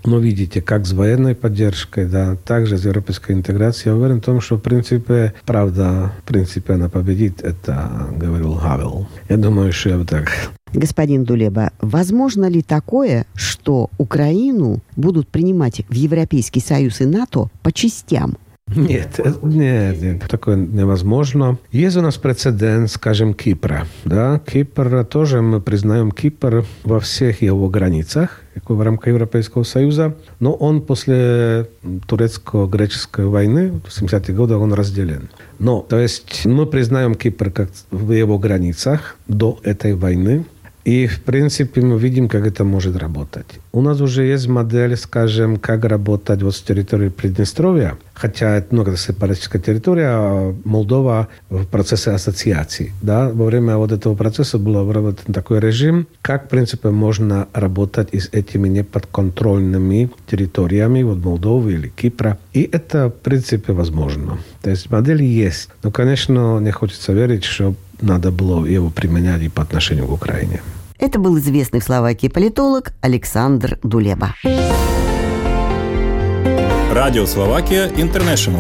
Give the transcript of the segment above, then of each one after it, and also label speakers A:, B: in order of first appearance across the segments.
A: Но видите, как с военной поддержкой, да, также с европейской интеграцией. Я уверен в том, что в принципе, правда, в принципе, она победит. Это говорил Хавел. Я думаю, что я бы так...
B: Господин Дулеба, возможно ли такое, что Украину будут принимать в Европейский Союз и НАТО по частям?
A: Нет, такое невозможно. Есть у нас прецедент, скажем, Кипра. Да? Кипр тоже, мы признаем Кипр во всех его границах, в рамках Европейского Союза, но он после турецко-греческой войны в 70-х годах он разделен. Но, то есть, мы признаем Кипр как в его границах до этой войны. И, в принципе, мы видим, как это может работать. У нас уже есть модель, скажем, как работать вот с территорией Приднестровья, хотя это много сепаратистская территория, а Молдова в процессе ассоциации. Да? Во время вот этого процесса был выработан такой режим, как, в принципе, можно работать и с этими неподконтрольными территориями, вот Молдовы или Кипра. И это, в принципе, возможно. То есть модель есть. Но, конечно, не хочется верить, что надо было его применять и по отношению к Украине.
B: Это был известный в Словакии политолог Александр Дулеба.
C: Радио Словакия Интернешнл.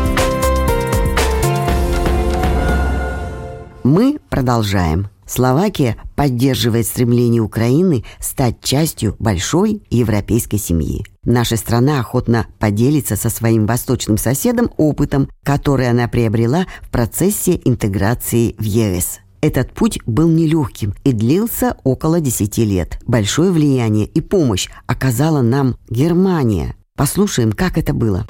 B: Мы продолжаем. Словакия поддерживает стремление Украины стать частью большой европейской семьи. Наша страна охотно поделится со своим восточным соседом опытом, который она приобрела в процессе интеграции в ЕС. Этот путь был нелегким и длился около 10 лет. Большое влияние и помощь оказала нам Германия. Послушаем, как это было.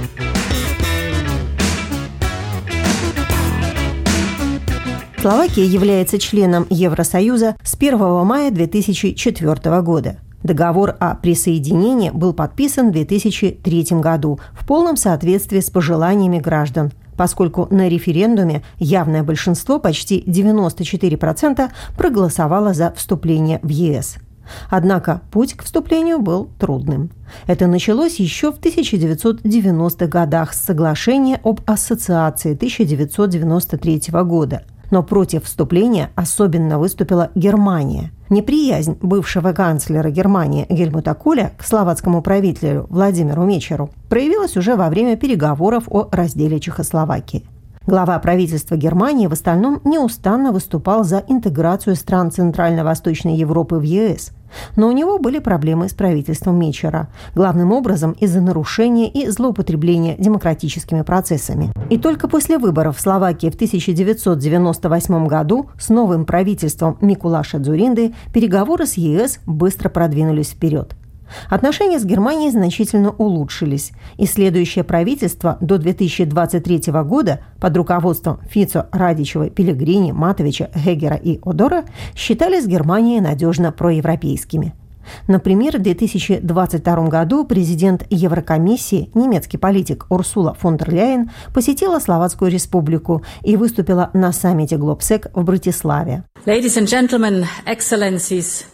D: Словакия является членом Евросоюза с 1 мая 2004 года. Договор о присоединении был подписан в 2003 году в полном соответствии с пожеланиями граждан, поскольку на референдуме явное большинство, почти 94%, проголосовало за вступление в ЕС. Однако путь к вступлению был трудным. Это началось еще в 1990-х годах с соглашения об ассоциации 1993 года. Но против вступления особенно выступила Германия. Неприязнь бывшего канцлера Германии Гельмута Коля к словацкому правителю Владимиру Мечеру проявилась уже во время переговоров о разделе Чехословакии. Глава правительства Германии в остальном неустанно выступал за интеграцию стран Центрально-Восточной Европы в ЕС. Но у него были проблемы с правительством Мечера, главным образом из-за нарушения и злоупотребления демократическими процессами. И только после выборов в Словакии в 1998 году с новым правительством Микулаша Дзуринды переговоры с ЕС быстро продвинулись вперед. Отношения с Германией значительно улучшились, и следующее правительство до 2023 года под руководством Фицо, Радичева, Пеллегрини, Матовича, Гегера и Одора считали с Германией надежно проевропейскими. Например, в 2022 году президент Еврокомиссии, немецкий политик Урсула фон дер Ляйен, посетила Словацкую республику и выступила на саммите Глобсек в Братиславе.
E: Ladies and gentlemen, excellencies,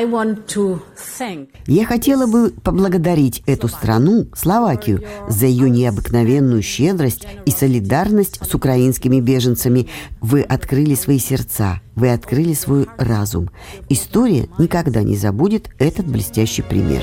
B: Я хотела бы поблагодарить эту страну, Словакию, за ее необыкновенную щедрость и солидарность с украинскими беженцами. Вы открыли свои сердца, вы открыли свой разум. История никогда не забудет этот блестящий пример.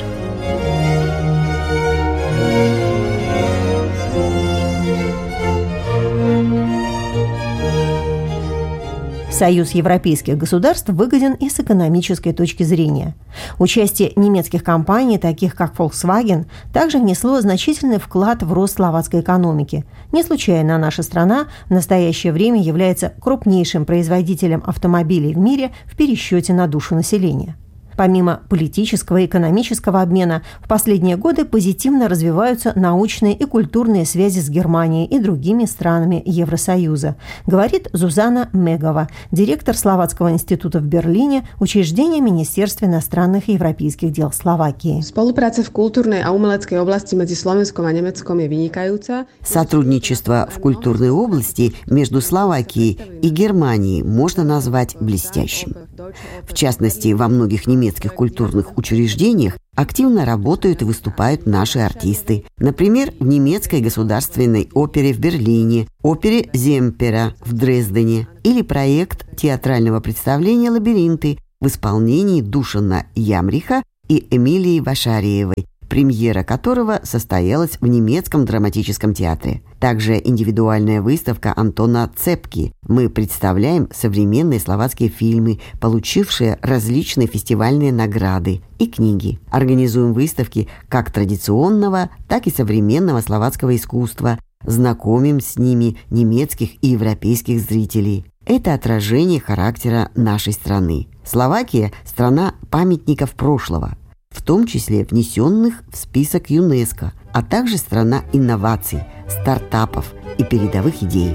D: Союз европейских государств выгоден и с экономической точки зрения. Участие немецких компаний, таких как Volkswagen, также внесло значительный вклад в рост словацкой экономики. Не случайно наша страна в настоящее время является крупнейшим производителем автомобилей в мире в пересчете на душу населения. Помимо политического и экономического обмена, в последние годы позитивно развиваются научные и культурные связи с Германией и другими странами Евросоюза, говорит Зузана Мегова, директор Словацкого института в Берлине, учреждение Министерства иностранных и европейских дел Словакии.
F: Spolupráca v kultúrnej a umeleckej oblasti medzi Slovenskom a Nemeckom je vynikajúca.
B: Сотрудничество в культурной области между Словакией и Германией можно назвать блестящим. В частности, во многих немецких культурных учреждениях активно работают и выступают наши артисты. Например, в немецкой государственной опере в Берлине, опере Земпера в Дрездене или проект театрального представления «Лабиринты» в исполнении Душана Ямриха и Эмилии Вашариевой, премьера которого состоялась в немецком драматическом театре. Также индивидуальная выставка Антона Цепки. Мы представляем современные словацкие фильмы, получившие различные фестивальные награды, и книги. Организуем выставки как традиционного, так и современного словацкого искусства. Знакомим с ними немецких и европейских зрителей. Это отражение характера нашей страны. Словакия – страна памятников прошлого, в том числе внесенных в список ЮНЕСКО, а также страна инноваций, стартапов и передовых идей.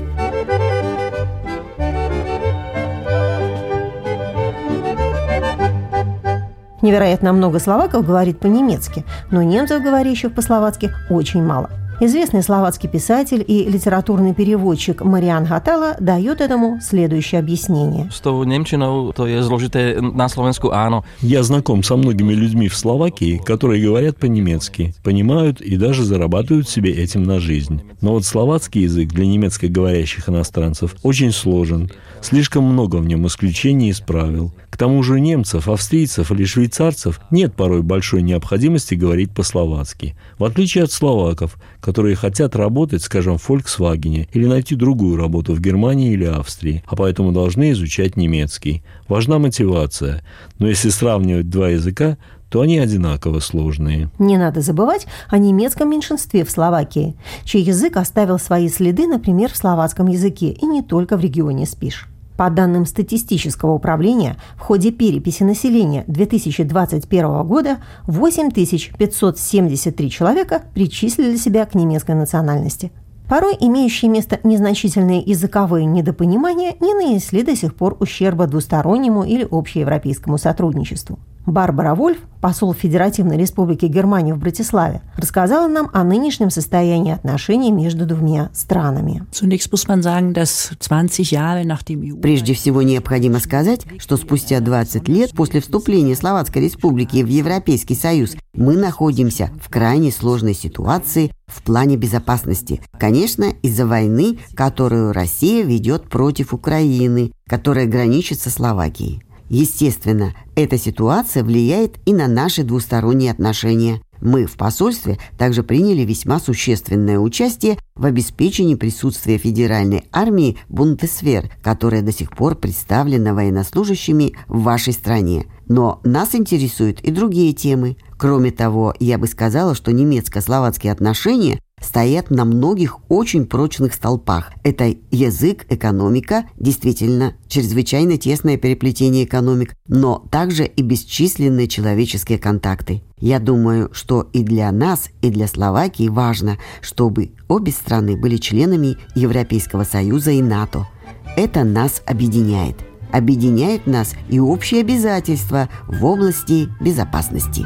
D: Невероятно много словаков говорит по-немецки, но немцев, говорящих по-словацки, очень мало. Известный словацкий писатель и литературный переводчик Мариан Хатала дает этому следующее объяснение.
G: С tou немчиnou to je zložité na Slovensku, áno.
H: Я знаком со многими людьми в Словакии, которые говорят по-немецки, понимают и даже зарабатывают себе этим на жизнь. Но вот словацкий язык для немецкоговорящих иностранцев очень сложен. Слишком много в нем исключений из правил. К тому же у немцев, австрийцев или швейцарцев нет порой большой необходимости говорить по-словацки. В отличие от словаков, которые хотят работать, скажем, в Volkswagen или найти другую работу в Германии или Австрии, а поэтому должны изучать немецкий. Важна мотивация. Но если сравнивать два языка, то они одинаково сложные.
D: Не надо забывать о немецком меньшинстве в Словакии, чей язык оставил свои следы, например, в словацком языке, и не только в регионе Спиш. По данным статистического управления, в ходе переписи населения 2021 года 8573 человека причислили себя к немецкой национальности. Порой имеющие место незначительные языковые недопонимания не нанесли до сих пор ущерба двустороннему или общеевропейскому сотрудничеству. Барбара Вольф, посол Федеративной Республики Германии в Братиславе, рассказала нам о нынешнем состоянии отношений между двумя странами.
B: Прежде всего необходимо сказать, что спустя 20 лет после вступления Словацкой Республики в Европейский Союз мы находимся в крайне сложной ситуации в плане безопасности. Конечно, из-за войны, которую Россия ведет против Украины, которая граничит со Словакией. Естественно, эта ситуация влияет и на наши двусторонние отношения. Мы в посольстве также приняли весьма существенное участие в обеспечении присутствия федеральной армии Бундесвер, которая до сих пор представлена военнослужащими в вашей стране. Но нас интересуют и другие темы. Кроме того, я бы сказала, что немецко-словацкие отношения стоят на многих очень прочных столпах. Это язык, экономика, действительно, чрезвычайно тесное переплетение экономик, но также и бесчисленные человеческие контакты. Я думаю, что и для нас, и для Словакии важно, чтобы обе страны были членами Европейского Союза и НАТО. Это нас объединяет. Объединяет нас и общие обязательства в области безопасности.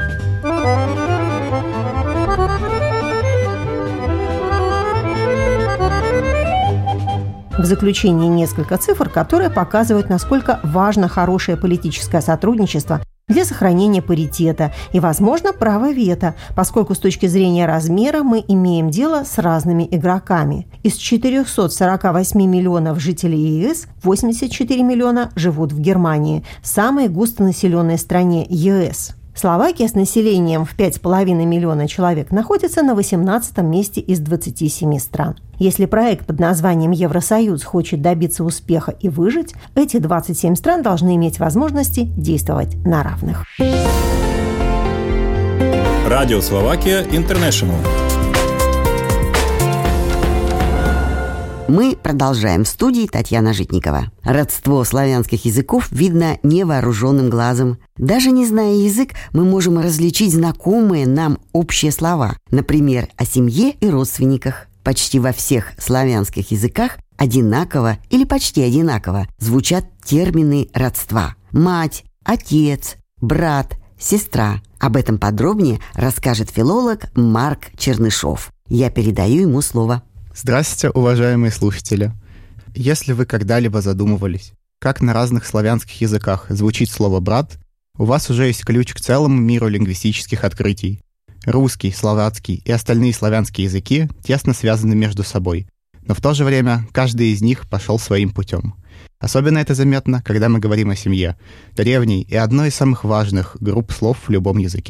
D: В заключение несколько цифр, которые показывают, насколько важно хорошее политическое сотрудничество для сохранения паритета и, возможно, права вето, поскольку с точки зрения размера мы имеем дело с разными игроками. Из 448 миллионов жителей ЕС 84 миллиона живут в Германии, самой густонаселенной стране ЕС. Словакия с населением в 5,5 миллиона человек находится на 18-м месте из 27 стран. Если проект под названием «Евросоюз» хочет добиться успеха и выжить, эти 27 стран должны иметь возможности действовать на равных.
C: Радио Словакия Интернешнл.
B: Мы продолжаем. В студии Татьяна Житникова. Родство славянских языков видно невооруженным глазом. Даже не зная язык, мы можем различить знакомые нам общие слова. Например, о семье и родственниках. Почти во всех славянских языках одинаково или почти одинаково звучат термины родства. Мать, отец, брат, сестра. Об этом подробнее расскажет филолог Марк Чернышов. Я передаю ему слово.
I: Здравствуйте, уважаемые слушатели! Если вы когда-либо задумывались, как на разных славянских языках звучит слово «брат», у вас уже есть ключ к целому миру лингвистических открытий. Русский, словацкий и остальные славянские языки тесно связаны между собой, но в то же время каждый из них пошел своим путем. Особенно это заметно, когда мы говорим о семье, древней и одной из самых важных групп слов в любом языке.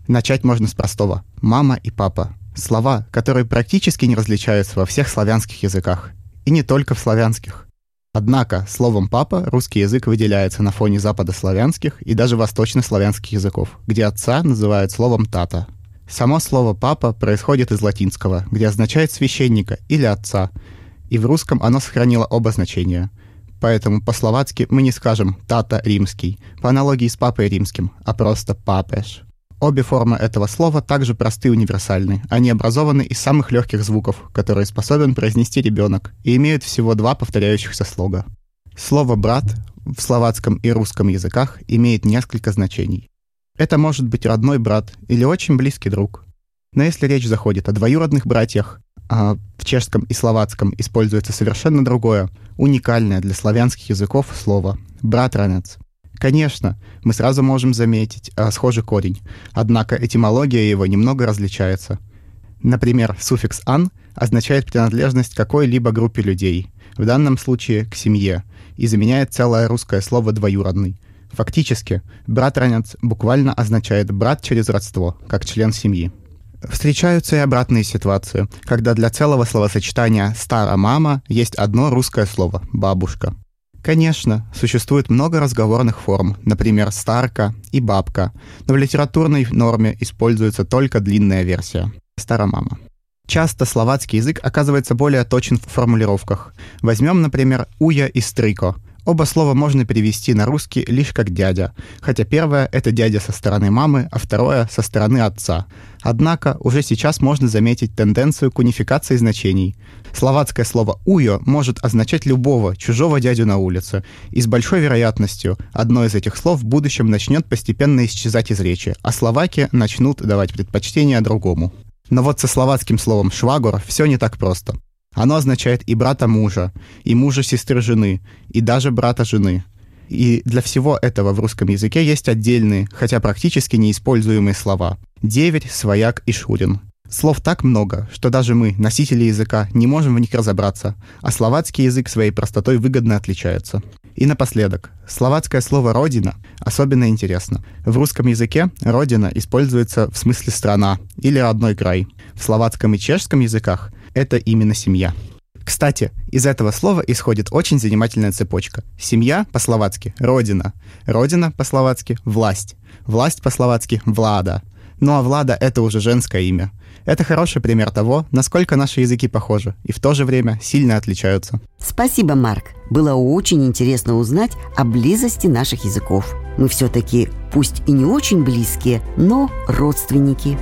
I: Начать можно с простого «мама» и «папа». Слова, которые практически не различаются во всех славянских языках. И не только в славянских. Однако словом «папа» русский язык выделяется на фоне западославянских и даже восточнославянских языков, где отца называют словом «тата». Само слово «папа» происходит из латинского, где означает священника или отца, и в русском оно сохранило оба значения. Поэтому по-словацки мы не скажем «тата римский», по аналогии с папой римским, а просто «папеш». Обе формы этого слова также просты и универсальны. Они образованы из самых легких звуков, которые способен произнести ребенок, и имеют всего 2 повторяющихся слога. Слово «брат» в словацком и русском языках имеет несколько значений. Это может быть родной брат или очень близкий друг. Но если речь заходит о двоюродных братьях, а в чешском и словацком используется совершенно другое, уникальное для славянских языков слово «братранец». Конечно, мы сразу можем заметить схожий корень, однако этимология его немного различается. Например, суффикс «ан» означает принадлежность к какой-либо группе людей, в данном случае к семье, и заменяет целое русское слово «двоюродный». Фактически, братранец буквально означает «брат через родство», как член семьи. Встречаются и обратные ситуации, когда для целого словосочетания «стара мама» есть одно русское слово «бабушка». Конечно, существует много разговорных форм, например, «старка» и «бабка», но в литературной норме используется только длинная версия «старомама». Часто словацкий язык оказывается более точен в формулировках. Возьмем, например, «уя» и «стрыко». Оба слова можно перевести на русский лишь как «дядя», хотя первое — это дядя со стороны мамы, а второе — со стороны отца. Однако уже сейчас можно заметить тенденцию к унификации значений. Словацкое слово «уйо» может означать любого чужого дядю на улице, и с большой вероятностью одно из этих слов в будущем начнет постепенно исчезать из речи, а словаки начнут давать предпочтение другому. Но вот со словацким словом «швагор» все не так просто. Оно означает и брата мужа, и мужа сестры жены, и даже брата жены. И для всего этого в русском языке есть отдельные, хотя практически неиспользуемые слова – деверь, свояк и шурин. Слов так много, что даже мы, носители языка, не можем в них разобраться, а словацкий язык своей простотой выгодно отличается. И напоследок, словацкое слово «родина» особенно интересно. В русском языке «родина» используется в смысле «страна» или «родной край». В словацком и чешском языках это именно семья. Кстати, из этого слова исходит очень занимательная цепочка. Семья по-словацки – родина. Родина по-словацки – власть. Власть по-словацки – влада. Ну а влада – это уже женское имя. Это хороший пример того, насколько наши языки похожи и в то же время сильно отличаются.
B: Спасибо, Марк. Было очень интересно узнать о близости наших языков. Мы все-таки, пусть и не очень близкие, но родственники.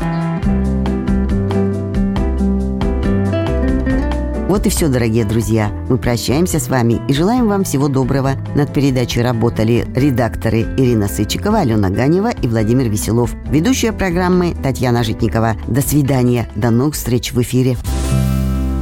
B: Вот и все, дорогие друзья. Мы прощаемся с вами и желаем вам всего доброго. Над передачей работали редакторы Ирина Сычикова, Алена Ганева и Владимир Веселов. Ведущая программы Татьяна Житникова. До свидания. До новых встреч в эфире.